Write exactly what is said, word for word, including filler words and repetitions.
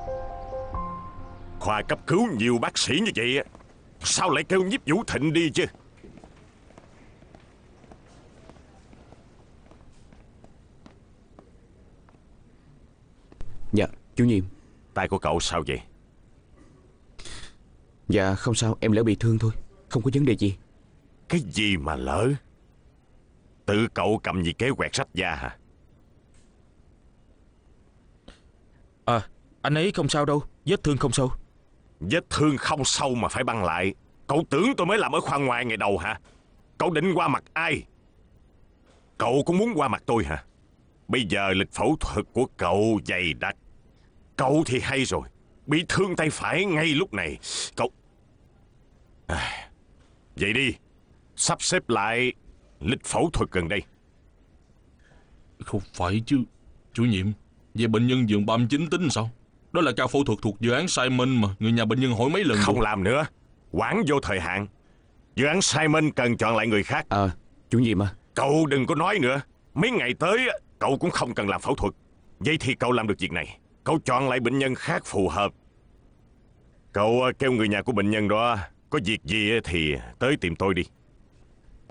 Khoa cấp cứu nhiều bác sĩ như vậy, sao lại kêu Nhiếp Vũ Thịnh đi chứ? Dạ, chủ nhiệm. Tay của cậu sao vậy? Dạ không sao, em lỡ bị thương thôi, không có vấn đề gì. Cái gì mà lỡ? Tự cậu cầm gì kế quẹt rách da hả? À, anh ấy không sao đâu, vết thương không sâu. Vết thương không sâu mà phải băng lại. Cậu tưởng tôi mới làm ở khoa ngoài ngày đầu hả? Cậu định qua mặt ai? Cậu cũng muốn qua mặt tôi hả? Bây giờ lịch phẫu thuật của cậu dày đặc. Cậu thì hay rồi, bị thương tay phải ngay lúc này. Cậu... À, vậy đi, sắp xếp lại lịch phẫu thuật gần đây. Không phải chứ, chủ nhiệm. Về bệnh nhân giường ba mươi chín tính sao? Đó là ca phẫu thuật thuộc dự án Simon mà người nhà bệnh nhân hỏi mấy lần Không rồi. làm nữa, quản vô thời hạn. Dự án Simon cần chọn lại người khác. À, chủ nhiệm à. Cậu đừng có nói nữa. Mấy ngày tới cậu cũng không cần làm phẫu thuật. Vậy thì cậu làm được việc này. Cậu chọn lại bệnh nhân khác phù hợp. Cậu kêu người nhà của bệnh nhân đó có việc gì thì tới tìm tôi đi.